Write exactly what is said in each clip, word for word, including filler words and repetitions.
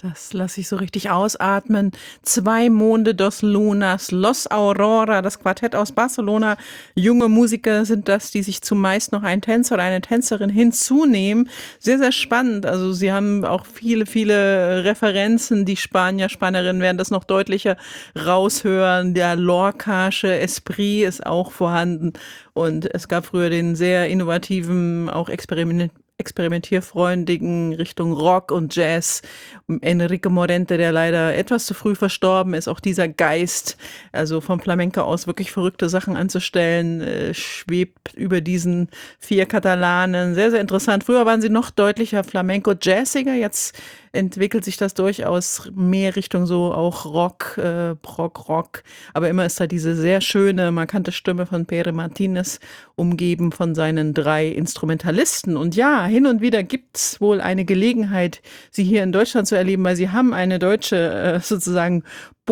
Das lasse ich so richtig ausatmen. Zwei Monde, dos Lunas, Los Aurora, das Quartett aus Barcelona. Junge Musiker sind das, die sich zumeist noch einen Tänzer oder eine Tänzerin hinzunehmen. Sehr, sehr spannend. Also sie haben auch viele, viele Referenzen. Die Spanier, Spanierinnen werden das noch deutlicher raushören. Der Lorcasche Esprit ist auch vorhanden. Und es gab früher den sehr innovativen, auch experiment experimentierfreudigen Richtung Rock und Jazz. Enrique Morente, der leider etwas zu früh verstorben ist, auch dieser Geist, also vom Flamenco aus wirklich verrückte Sachen anzustellen, äh, schwebt über diesen vier Katalanen. Sehr, sehr interessant. Früher waren sie noch deutlicher Flamenco-Jazziger, jetzt entwickelt sich das durchaus mehr Richtung so auch Rock, äh, Rock, Rock. Aber immer ist da diese sehr schöne, markante Stimme von Pere Martinez, umgeben von seinen drei Instrumentalisten. Und ja, hin und wieder gibt's wohl eine Gelegenheit, sie hier in Deutschland zu erleben, weil sie haben eine deutsche äh, sozusagen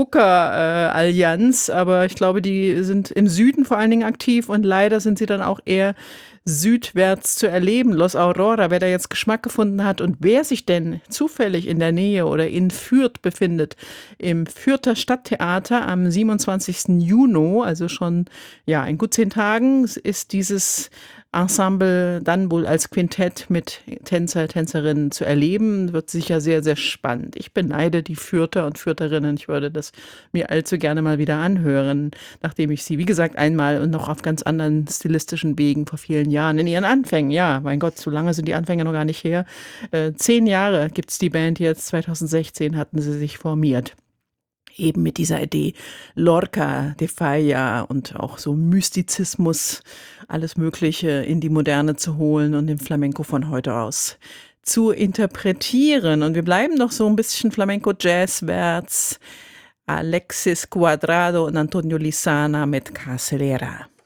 Booker-Allianz, aber ich glaube, die sind im Süden vor allen Dingen aktiv und leider sind sie dann auch eher südwärts zu erleben. Los Aurora, wer da jetzt Geschmack gefunden hat und wer sich denn zufällig in der Nähe oder in Fürth befindet, im Fürther Stadttheater am siebenundzwanzigsten Juni, also schon ja in gut zehn Tagen, ist dieses Ensemble dann wohl als Quintett mit Tänzer, Tänzerinnen zu erleben. Wird sicher sehr, sehr spannend. Ich beneide die Fürther und Fürtherinnen. Ich würde das mir allzu gerne mal wieder anhören, nachdem ich sie, wie gesagt, einmal und noch auf ganz anderen stilistischen Wegen vor vielen Jahren in ihren Anfängen, ja, mein Gott, so lange sind die Anfänge noch gar nicht her. Äh, zehn Jahre gibt's die Band jetzt. zweitausendsechzehn hatten sie sich formiert. Eben mit dieser Idee Lorca, de Falla und auch so Mystizismus, alles Mögliche in die Moderne zu holen und den Flamenco von heute aus zu interpretieren. Und wir bleiben noch so ein bisschen Flamenco-Jazz-wärts. Alexis Cuadrado und Antonio Lizana mit Carcelera.